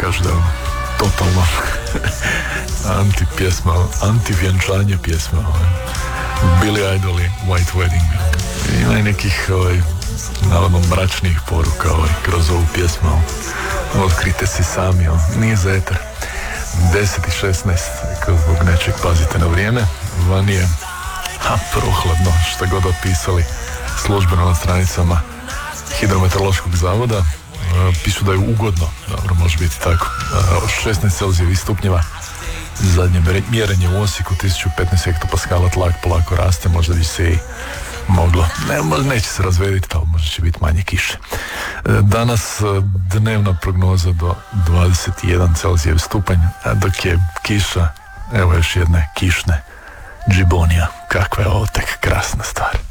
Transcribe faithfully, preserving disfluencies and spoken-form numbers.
kažu da je totalno anti pjesma, anti vjenčanje pjesma. Billy Idol i White Wedding. Ima i nekih ovaj, navodno mračnih poruka ovaj, kroz ovu pjesmu. Otkrite si sami, ovaj. Nije za eter. deset i šesnaest, kao zbog nečeg pazite na vrijeme. Van je ha, prohladno, što god opisali službeno na stranicama Hidrometeorološkog zavoda. E, pišu da je ugodno, dobro, može biti tako. E, šesnaest celzijevih stupnjeva. Zadnje mjerenje u Osijeku, tisuću petnaest hektopaskala, tlak polako raste, možda bi se i moglo, ne, možda neće se razvediti, ali možda će biti manje kiše. Danas dnevna prognoza do dvadeset jedan celzijev stupanj, a dok je kiša, evo još jedne kišne džibonija. Kakva je ovo tek krasna stvar.